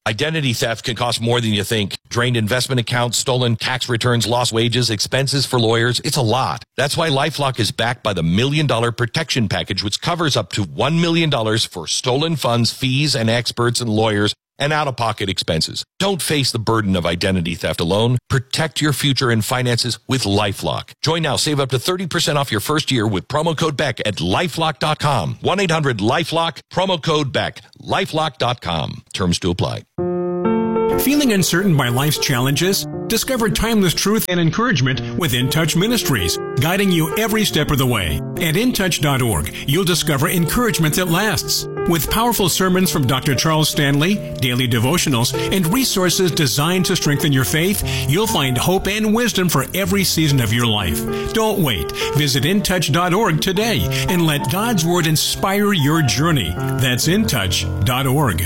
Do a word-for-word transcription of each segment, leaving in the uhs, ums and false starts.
Identity theft can cost more than you think. Drained investment accounts, stolen tax returns, lost wages, expenses for lawyers. It's a lot. That's why LifeLock is backed by the Million Dollar Protection Package, which covers up to one million dollars for stolen funds, fees, and experts and lawyers, and out-of-pocket expenses. Don't face the burden of identity theft alone. Protect your future and finances with LifeLock. Join now. Save up to thirty percent off your first year with promo code Beck at lifelock dot com. one eight hundred lifelock, promo code Beck. lifelock dot com. Terms to apply. Feeling uncertain by life's challenges? Discover timeless truth and encouragement with In Touch Ministries, guiding you every step of the way. At in touch dot org, you'll discover encouragement that lasts. With powerful sermons from Doctor Charles Stanley, daily devotionals, and resources designed to strengthen your faith, you'll find hope and wisdom for every season of your life. Don't wait. Visit in touch dot org today and let God's Word inspire your journey. That's in touch dot org.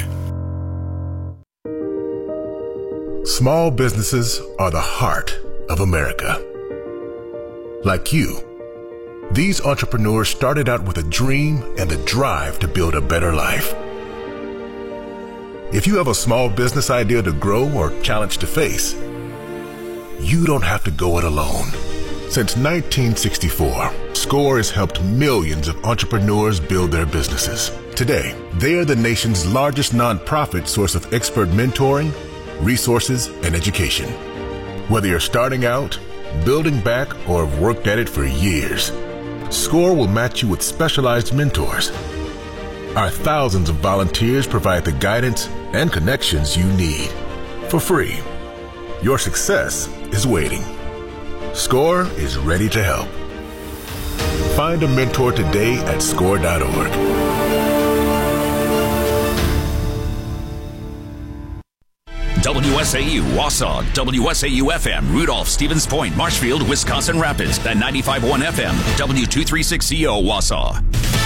Small businesses are the heart of America. Like you, these entrepreneurs started out with a dream and the drive to build a better life. If you have a small business idea to grow or challenge to face, you don't have to go it alone. Since nineteen sixty-four, SCORE has helped millions of entrepreneurs build their businesses. Today, they are the nation's largest nonprofit source of expert mentoring, resources, and education. Whether you're starting out, building back, or have worked at it for years, SCORE will match you with specialized mentors. Our thousands of volunteers provide the guidance and connections you need for free. Your success is waiting. SCORE is ready to help. Find a mentor today at score dot org. W S A U Wausau, W S A U F M Rudolph, Stevens Point, Marshfield, Wisconsin Rapids, and ninety-five point one F M W two thirty-six C O Wausau.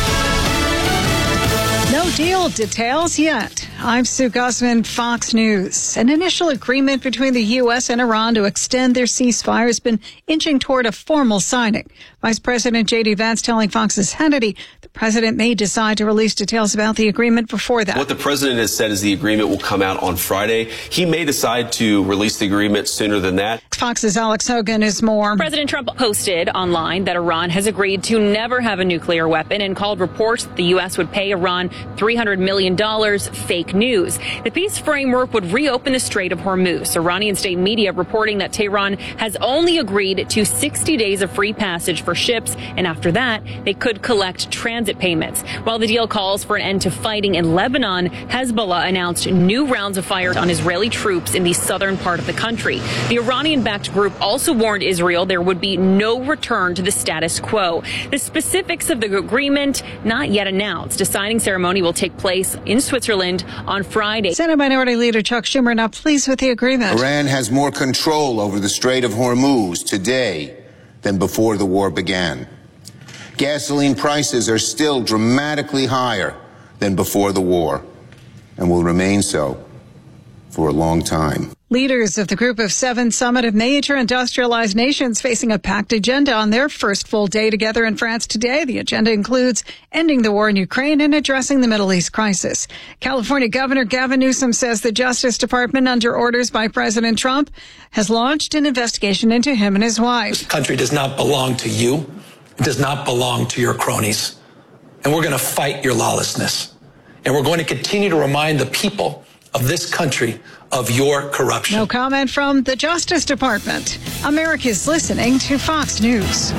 No deal details yet. I'm Sue Guzman, Fox News. An initial agreement between the U S and Iran to extend their ceasefire has been inching toward a formal signing. Vice President J D Vance telling Fox's Hannity the president may decide to release details about the agreement before that. What the president has said is the agreement will come out on Friday. He may decide to release the agreement sooner than that. Fox's Alex Hogan is more. President Trump posted online that Iran has agreed to never have a nuclear weapon and called reports that the U S would pay Iran three hundred million dollars fake news. The peace framework would reopen the Strait of Hormuz. Iranian state media reporting that Tehran has only agreed to sixty days of free passage for ships, and after that, they could collect transit payments. While the deal calls for an end to fighting in Lebanon, Hezbollah announced new rounds of fire on Israeli troops in the southern part of the country. The Iranian-backed group also warned Israel there would be no return to the status quo. The specifics of the agreement not yet announced. A signing ceremony will take place in Switzerland on Friday. Senate Minority Leader Chuck Schumer not pleased with the agreement. Iran has more control over the Strait of Hormuz today than before the war began. Gasoline prices are still dramatically higher than before the war and will remain so for a long time. Leaders of the Group of Seven summit of major industrialized nations facing a packed agenda on their first full day together in France today. The agenda includes ending the war in Ukraine and addressing the Middle East crisis. California Governor Gavin Newsom says the Justice Department, under orders by President Trump, has launched an investigation into him and his wife. This country does not belong to you. It does not belong to your cronies. And we're going to fight your lawlessness. And we're going to continue to remind the people of this country of your corruption. No comment from the Justice Department. America's listening to Fox News.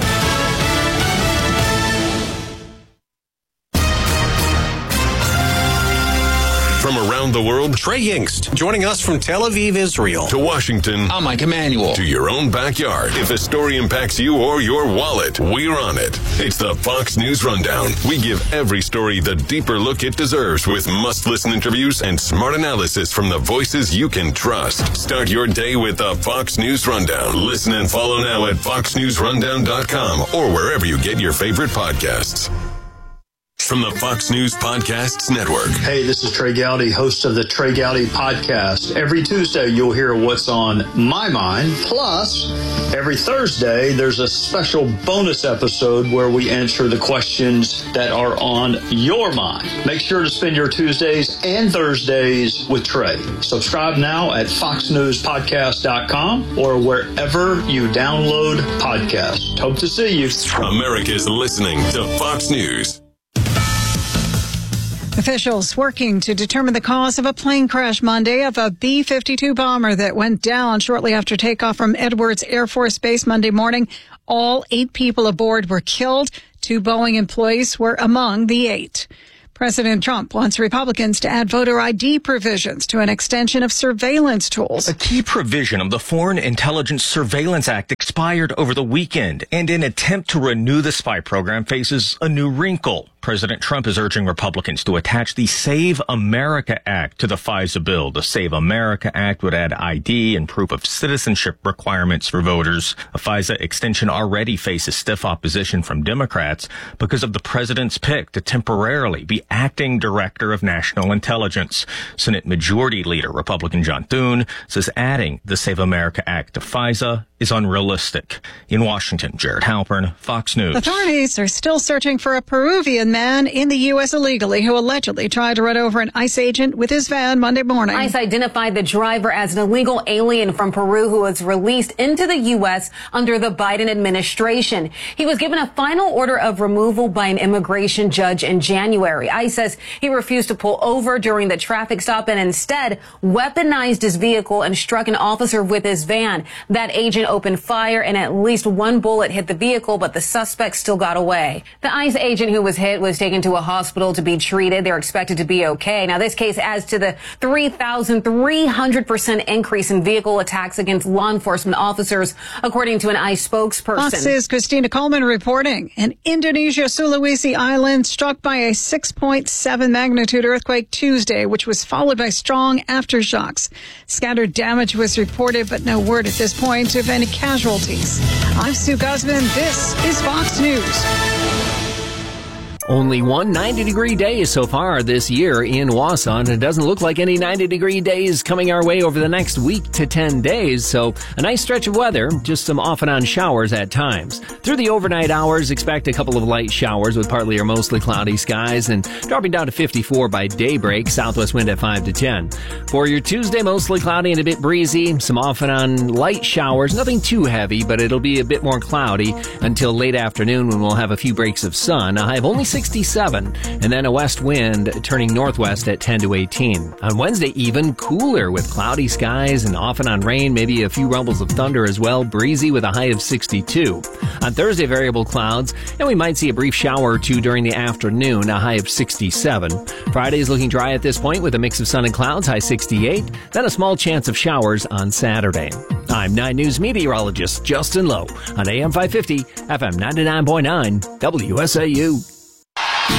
From around the world, Trey Yingst, joining us from Tel Aviv, Israel. To Washington. I'm Mike Emanuel. To your own backyard. If a story impacts you or your wallet, we're on it. It's the Fox News Rundown. We give every story the deeper look it deserves with must-listen interviews and smart analysis from the voices you can trust. Start your day with the Fox News Rundown. Listen and follow now at fox news rundown dot com or wherever you get your favorite podcasts. From the Fox News Podcasts Network. Hey, this is Trey Gowdy, host of the Trey Gowdy Podcast. Every Tuesday, you'll hear what's on my mind. Plus, every Thursday, there's a special bonus episode where we answer the questions that are on your mind. Make sure to spend your Tuesdays and Thursdays with Trey. Subscribe now at fox news podcast dot com or wherever you download podcasts. Hope to see you. America's listening to Fox News. Officials working to determine the cause of a plane crash Monday of a B fifty-two bomber that went down shortly after takeoff from Edwards Air Force Base Monday morning. All eight people aboard were killed. Two Boeing employees were among the eight. President Trump wants Republicans to add voter I D provisions to an extension of surveillance tools. A key provision of the Foreign Intelligence Surveillance Act expired over the weekend, and an attempt to renew the spy program faces a new wrinkle. President Trump is urging Republicans to attach the Save America Act to the FISA bill. The Save America Act would add I D and proof of citizenship requirements for voters. A FISA extension already faces stiff opposition from Democrats because of the president's pick to temporarily be acting director of national intelligence. Senate Majority Leader Republican John Thune says adding the Save America Act to FISA is unrealistic. In Washington, Jared Halpern, Fox News. Authorities are still searching for a Peruvian man in the U S illegally who allegedly tried to run over an ICE agent with his van Monday morning. ICE identified the driver as an illegal alien from Peru who was released into the U S under the Biden administration. He was given a final order of removal by an immigration judge in January. ICE says he refused to pull over during the traffic stop and instead weaponized his vehicle and struck an officer with his van. That agent opened fire and at least one bullet hit the vehicle, but the suspect still got away. The ICE agent who was hit was taken to a hospital to be treated. They're expected to be okay. Now, this case adds to the three thousand three hundred percent increase in vehicle attacks against law enforcement officers, according to an ICE spokesperson. Fox's Christina Coleman reporting. An Indonesia Sulawesi island struck by a six point seven magnitude earthquake Tuesday, which was followed by strong aftershocks. Scattered damage was reported, but no word at this point of any casualties. I'm Sue Guzman. This is Fox News. Only one ninety-degree day so far this year in Wausau, and it doesn't look like any ninety-degree days coming our way over the next week to ten days, so a nice stretch of weather, just some off-and-on showers at times. Through the overnight hours, expect a couple of light showers with partly or mostly cloudy skies, and dropping down to fifty-four by daybreak, southwest wind at five to ten. For your Tuesday, mostly cloudy and a bit breezy, some off-and-on light showers, nothing too heavy, but it'll be a bit more cloudy until late afternoon when we'll have a few breaks of sun. I have only sixty-seven, and then a west wind turning northwest at ten to eighteen. On Wednesday, even cooler with cloudy skies and off and on rain, maybe a few rumbles of thunder as well, breezy with a high of sixty-two. On Thursday, variable clouds, and we might see a brief shower or two during the afternoon, a high of sixty-seven. Friday is looking dry at this point with a mix of sun and clouds, high sixty-eight, then a small chance of showers on Saturday. I'm nine News meteorologist Justin Lowe on A M five fifty, F M ninety-nine point nine, W S A U.